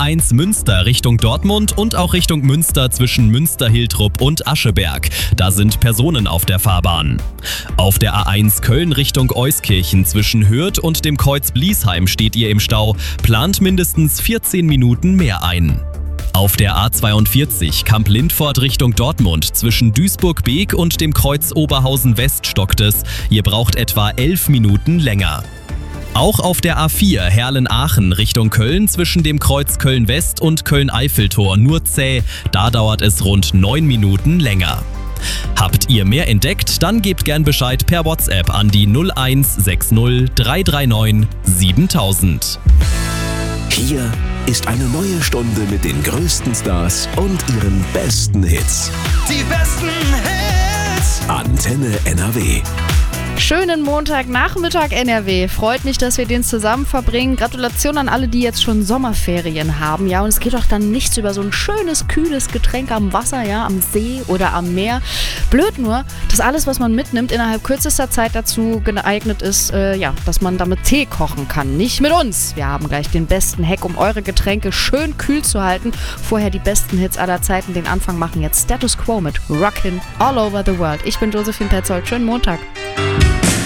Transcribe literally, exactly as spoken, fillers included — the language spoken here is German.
eins Münster Richtung Dortmund und auch Richtung Münster zwischen Münster-Hiltrup und Ascheberg. Da sind Personen auf der Fahrbahn. Auf der A eins Köln Richtung Euskirchen zwischen Hürth und dem Kreuz Bliesheim steht ihr im Stau. Plant mindestens vierzehn Minuten mehr ein. Auf der A zweiundvierzig Kamp-Lindfort Richtung Dortmund zwischen Duisburg-Beek und dem Kreuz Oberhausen-West stockt es. Ihr braucht etwa elf Minuten länger. Auch auf der A vier Herlen-Aachen Richtung Köln zwischen dem Kreuz Köln-West und Köln-Eiffeltor nur zäh. Da dauert es rund neun Minuten länger. Habt ihr mehr entdeckt? Dann gebt gern Bescheid per WhatsApp an die null eins sechs null drei drei neun siebentausend. Hier ist eine neue Stunde mit den größten Stars und ihren besten Hits. Die besten Hits. Antenne N R W. Schönen Montagnachmittag N R W. Freut mich, dass wir den zusammen verbringen. Gratulation an alle, die jetzt schon Sommerferien haben. Ja, und es geht doch dann nichts über so ein schönes, kühles Getränk am Wasser, ja, am See oder am Meer. Blöd nur, dass alles, was man mitnimmt, innerhalb kürzester Zeit dazu geeignet ist, äh, ja, dass man damit Tee kochen kann. Nicht mit uns. Wir haben gleich den besten Hack, um eure Getränke schön kühl zu halten. Vorher die besten Hits aller Zeiten. Den Anfang machen jetzt Status Quo mit Rockin' All Over the World. Ich bin Josephine Petzold. Schönen Montag.